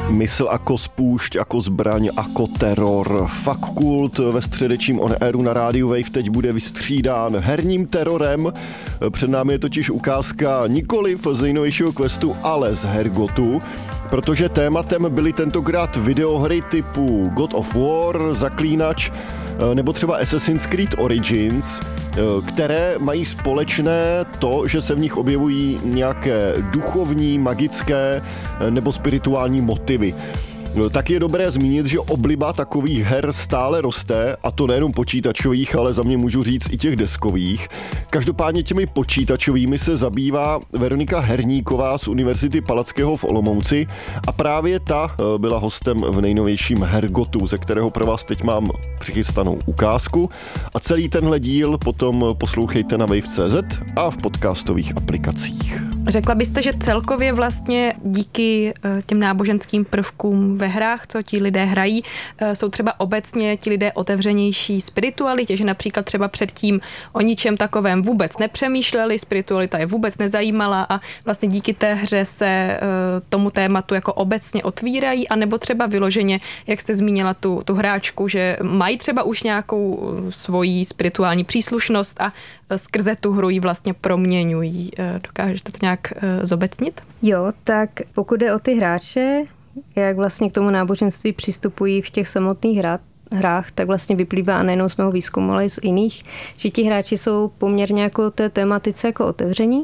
Mysl ako spúšť, ako zbraň, ako teror. Fakult ve středečním on airu na rádiu Wave teď bude vystřídán herním terorem. Před námi je totiž ukázka nikoliv z nejnovějšího questu, ale z Hergotu. Protože tématem byly tentokrát videohry typu God of War, Zaklínač nebo třeba Assassin's Creed Origins, které mají společné to, že se v nich objevují nějaké duchovní, magické nebo spirituální motivy. Tak je dobré zmínit, že obliba takových her stále roste, a to nejenom počítačových, ale za mě můžu říct i těch deskových. Každopádně těmi počítačovými se zabývá Veronika Herníková z Univerzity Palackého v Olomouci a právě ta byla hostem v nejnovějším Hergotu, ze kterého pro vás teď mám přichystanou ukázku a celý tenhle díl potom poslouchejte na wave.cz a v podcastových aplikacích. Řekla byste, že celkově vlastně díky těm náboženským prvkům ve hrách, co ti lidé hrají, jsou třeba obecně ti lidé otevřenější spiritualitě, že například třeba předtím o ničem takovém vůbec nepřemýšleli, spiritualita je vůbec nezajímala a vlastně díky té hře se tomu tématu jako obecně otvírají, anebo třeba vyloženě, jak jste zmínila tu hráčku, že mají třeba už nějakou svoji spirituální příslušnost a skrze tu hru ji vlastně proměňují. Dokážete to nějak zobecnit? Jo, tak pokud jde o ty hráče, jak vlastně k tomu náboženství přistupují v těch samotných hrách, tak vlastně vyplývá nejenom z mého výzkumu, ale i z jiných, že ti hráči jsou poměrně jako té tematice jako otevření,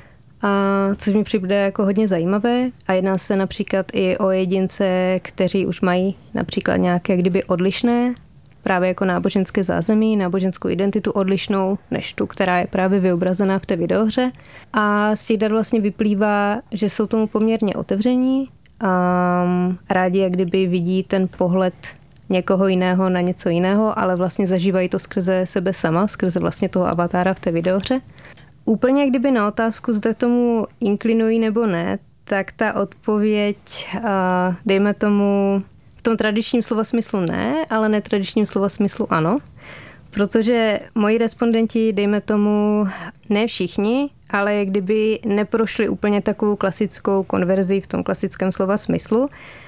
a což mi přijde jako hodně zajímavé a jedná se například i o jedince, kteří už mají například nějaké kdyby odlišné právě jako náboženské zázemí, náboženskou identitu odlišnou než tu, která je právě vyobrazená v té videohře. A z těch dat vlastně vyplývá, že jsou tomu poměrně otevření a rádi jak kdyby vidí ten pohled někoho jiného na něco jiného, ale vlastně zažívají to skrze sebe sama, skrze vlastně toho avatára v té videohře. Úplně kdyby na otázku, zda tomu inklinují nebo ne, tak ta odpověď, dejme tomu, v tom tradičním slova smyslu ne, ale netradičním slova smyslu ano. Protože moji respondenti, dejme tomu, ne všichni, ale jak kdyby neprošli úplně takovou klasickou konverzi v tom klasickém slova smyslu,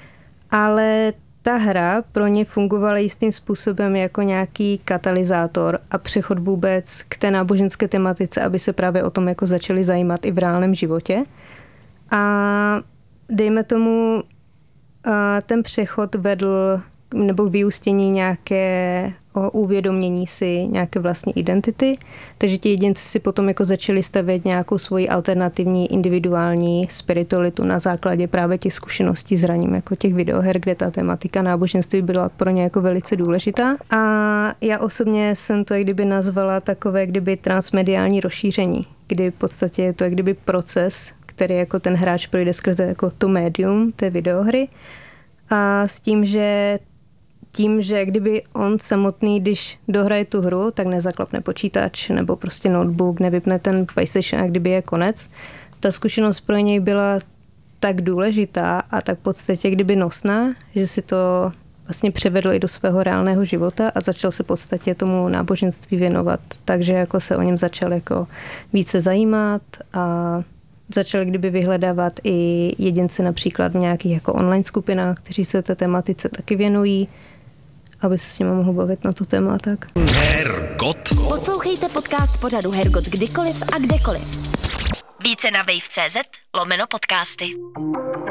ale ta hra pro ně fungovala jistým způsobem jako nějaký katalyzátor a přechod vůbec k té náboženské tematice, aby se právě o tom jako začali zajímat i v reálném životě. A dejme tomu, ten přechod vedl nebo k vyústění nějaké uvědomění si nějaké vlastní identity, takže ti jedinci si potom jako začali stavět nějakou svoji alternativní individuální spiritualitu na základě právě těch zkušeností s hraním jako těch videoher, kde ta tematika náboženství byla pro ně jako velice důležitá. A já osobně jsem to jak kdyby nazvala takové kdyby transmediální rozšíření, kdy v podstatě je to jak kdyby proces, který jako ten hráč projde skrze jako to médium té videohry a s tím, že kdyby on samotný, když dohraje tu hru, tak nezaklapne počítač nebo prostě notebook, nevypne ten PlayStation a kdyby je konec. Ta zkušenost pro něj byla tak důležitá a tak v podstatě kdyby nosná, že si to vlastně převedl i do svého reálného života a začal se v podstatě tomu náboženství věnovat. Takže jako se o něm začal jako více zajímat a začali kdyby vyhledávat i jedince například v nějakých jako online skupinách, kteří se té tematice taky věnují, aby se s nimi mohl bavit na to téma tak. Hergot. Poslouchejte podcast pořadu Hergot kdykoliv a kdekoliv. Více na wave.cz/podcasty.